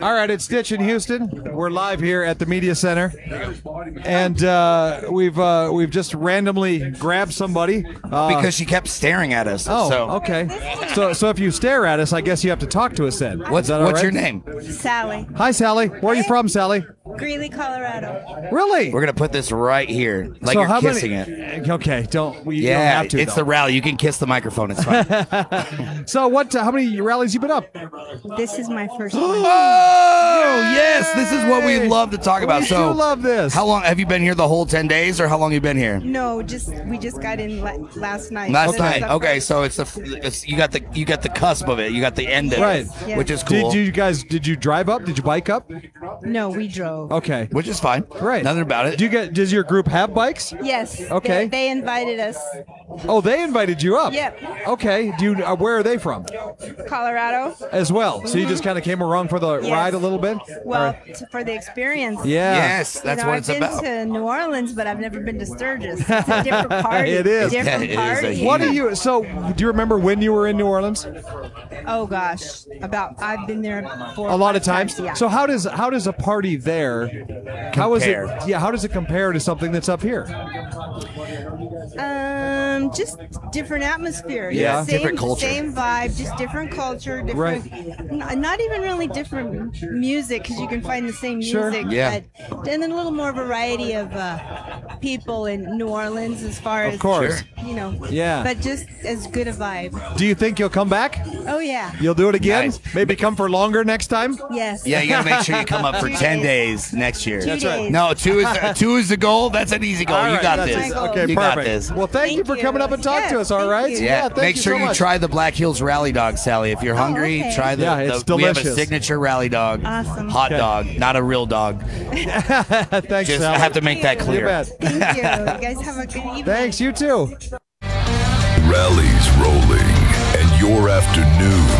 All right, it's Stitch in Houston. We're live here at the Media Center, and we've just randomly grabbed somebody because she kept staring at us. Oh, so. okay. So if you stare at us, I guess you have to talk to us then. What's your name? Sally. Hi, Sally. Where are you from, Sally? Greeley, Colorado. Really? We're gonna put this right here, like So you're how kissing many, it. Okay, don't we? Yeah, don't have to, it's though. the rally. You can kiss the microphone. It's fine. So what? How many rallies you been up? This is my first one. Oh yes, this is what we love to talk about. We So do love this. How long have you been here? The whole 10 days, or how long you been here? No, we just got in last night. Last This is night. the Okay, first. so you got the cusp of it. You got the end of Right. it, Yeah. which is cool. Did you drive up? Did you bike up? No, we drove. Okay. Which is fine. Right. Nothing about it. Does your group have bikes? Yes. Okay. They invited us. Oh, they invited you up. Yep. Okay. Where are they from? Colorado. As well. So you just kind of came along for the Yes. ride a little bit? Well, Or- for the experience. yeah. Yes, that's what it's I've about. been to New Orleans, but I've never been to Sturgis. It's a different party. It is. Different Yeah, it is a party. huge- What do you remember when you were in New Orleans? Oh gosh, I've been there for A lot of times. Yeah. So how does a party there how is it Compare. yeah, how does it compare to something that's up here? Just different atmosphere. Yeah. Same, Different culture. Same vibe, just different culture, different. Not even really different music because you can find the same Sure. music. Yeah. But and then a little more variety of people in New Orleans as far as Of course. Yeah. But just as good a vibe. Do you think you'll come back? Oh yeah. You'll do it again? Nice. Maybe come for longer next time? Yes. Yeah, you gotta make sure you come up for 10 days next year. That's right. No, two is the goal. That's an easy goal. All You right, got that's this. it. Okay, you perfect. got this. Well, thank you Thank for you. coming up and talking Yes, to us, all thank right? you. Yeah, thank make you sure so you much. try the Black Hills Rally Dog, Sally. If you're hungry, okay. try the. Yeah, it's We have a delicious. signature rally dog. Awesome. Hot Okay. dog, not a real dog. Thanks, Just Sally. I have to make that You clear. You bet. Thank you. You guys have a good evening. Thanks, you too. Rallies rolling, and your afternoon